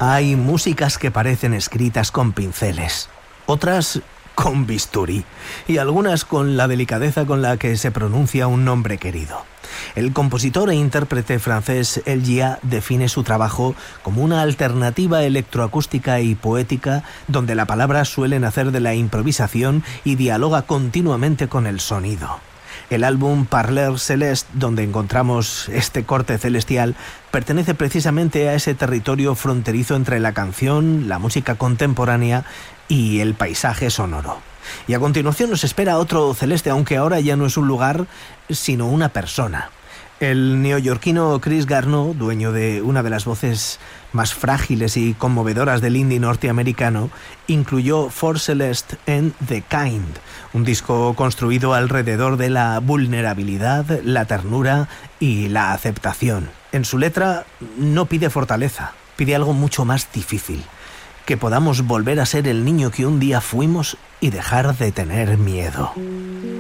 Hay músicas que parecen escritas con pinceles, otras con bisturí y algunas con la delicadeza con la que se pronuncia un nombre querido. El compositor e intérprete francés El Gia define su trabajo como una alternativa electroacústica y poética donde la palabra suele nacer de la improvisación y dialoga continuamente con el sonido. El álbum Parleur Céleste, donde encontramos este corte celestial, pertenece precisamente a ese territorio fronterizo entre la canción, la música contemporánea y el paisaje sonoro. Y a continuación nos espera otro celeste, aunque ahora ya no es un lugar, sino una persona. El neoyorquino Chris Garneau, dueño de una de las voces más frágiles y conmovedoras del indie norteamericano, incluyó For Celeste en The Kind, un disco construido alrededor de la vulnerabilidad, la ternura y la aceptación. En su letra no pide fortaleza, pide algo mucho más difícil: que podamos volver a ser el niño que un día fuimos y dejar de tener miedo.